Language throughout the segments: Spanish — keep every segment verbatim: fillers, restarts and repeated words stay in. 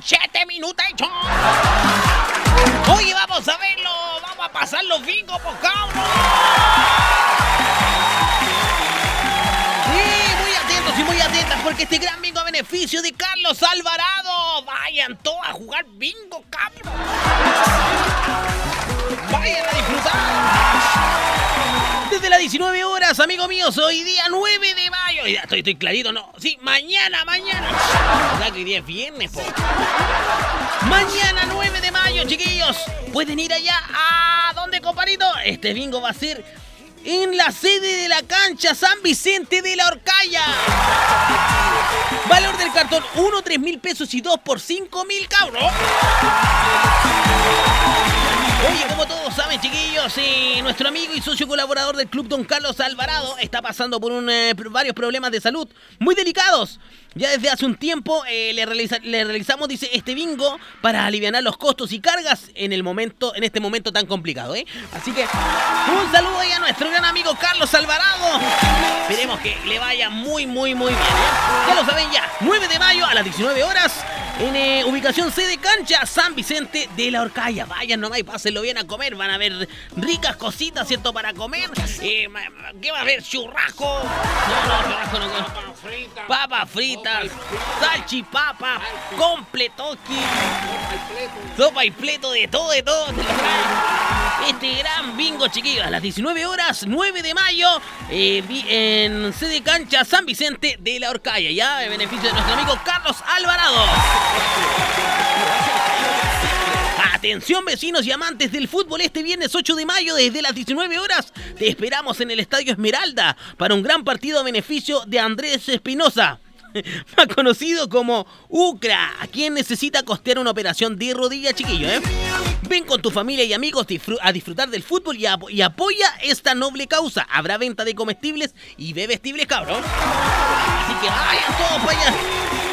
siete minutos. Oye, vamos a verlo. Vamos a pasar los bingos, por cabros. Sí, muy atentos y muy atentas porque este gran bingo a beneficio de Carlos Alvarado. Vayan todos a jugar bingo, cabros. Vayan a disfrutar. Desde las diecinueve horas, amigos míos, hoy día nueve de mayo. Ya estoy, estoy clarito, no. Sí, mañana, mañana. O sea que hoy día es viernes, po. Mañana nueve de mayo, chiquillos. Pueden ir allá. ¿A dónde, compadrito? Este bingo va a ser en la sede de la cancha San Vicente de la Horcaya. Valor del cartón, uno, tres mil pesos y dos por cinco mil, cabros. Oye, como todos saben, chiquillos, eh, nuestro amigo y socio colaborador del club, don Carlos Alvarado, está pasando por un, eh, varios problemas de salud muy delicados. Ya desde hace un tiempo eh, le, realiza, le realizamos, dice, este bingo para aliviar los costos y cargas en el momento, en este momento tan complicado, ¿eh? Así que un saludo ahí a nuestro gran amigo Carlos Alvarado. Esperemos que le vaya muy, muy, muy bien, ¿eh? Ya lo saben ya, nueve de mayo a las diecinueve horas. En eh, ubicación sede cancha San Vicente de la Horcaya. Vayan nomás y pásenlo bien a comer. Van a ver ricas cositas, ¿cierto? Para comer. Eh, ¿Qué va a haber? Churrasco. No, no, churrasco no. Papas fritas. Papas fritas. Salchipapa. Completoki. Sopa y pleto. De todo, de todo. Este gran bingo, chiquillos. A las diecinueve horas, nueve de mayo. Eh, en sede cancha San Vicente de la Horcaya. Ya, en beneficio de nuestro amigo Carlos Alvarado. Atención, vecinos y amantes del fútbol, este viernes ocho de mayo desde las diecinueve horas te esperamos en el Estadio Esmeralda para un gran partido a beneficio de Andrés Espinosa, más conocido como Ucra, a quien necesita costear una operación de rodilla, chiquillo, ¿eh? Ven con tu familia y amigos a disfrutar del fútbol y, ap- y apoya esta noble causa. Habrá venta de comestibles y bebestibles, cabrón. Así que vayan todos para allá.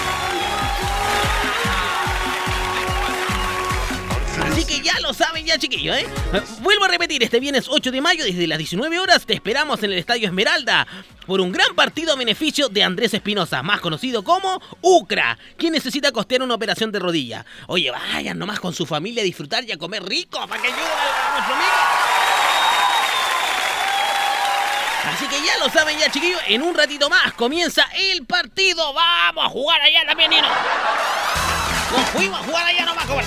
Así que ya lo saben ya, chiquillos, ¿eh? Vuelvo a repetir, este viernes ocho de mayo desde las diecinueve horas te esperamos en el Estadio Esmeralda por un gran partido a beneficio de Andrés Espinosa, más conocido como Ucra, quien necesita costear una operación de rodilla. Oye, vayan nomás con su familia a disfrutar y a comer rico para que ayuden a nuestro amigo. Así que ya lo saben ya, chiquillos, en un ratito más comienza el partido. Vamos a jugar allá también, Nino. Nos fuimos a jugar allá nomás, cobarde.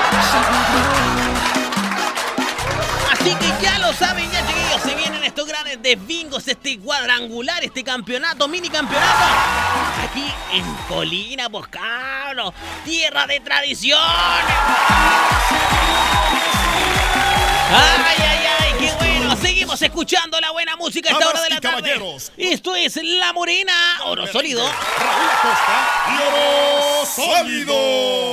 Así que ya lo saben ya, chiquillos, se vienen estos grandes de bingos, este cuadrangular, este campeonato, mini campeonato, aquí en Colina, pues cabros, tierra de tradición. Ay, ay, ay, qué bueno, seguimos escuchando la buena música a esta hora de la tarde. Caballeros. Esto es La Morena, Oro Sólido. Raúl Acosta y Oro Sólido.